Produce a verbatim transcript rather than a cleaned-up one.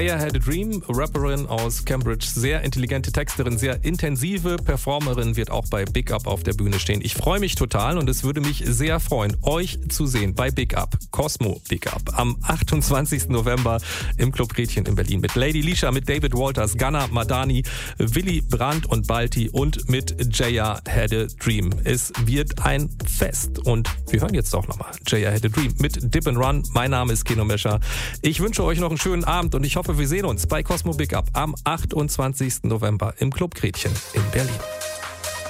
Jaya Had a Dream, Rapperin aus Cambridge, sehr intelligente Texterin, sehr intensive Performerin, wird auch bei Big Up auf der Bühne stehen. Ich freue mich total und es würde mich sehr freuen, euch zu sehen bei Big Up, Cosmo Big Up, am achtundzwanzigsten November im Club Gretchen in Berlin mit Lady Lisha, mit David Walters, Ghana Madani, Willy Brandt und Balti und mit Jaya Had a Dream. Es wird ein Fest und wir hören jetzt auch nochmal Jaya Had a Dream mit Dip and Run. Mein Name ist Keno Mescher. Ich wünsche euch noch einen schönen Abend und ich hoffe, wir sehen uns bei Cosmo Big Up am achtundzwanzigsten November im Club Gretchen in Berlin.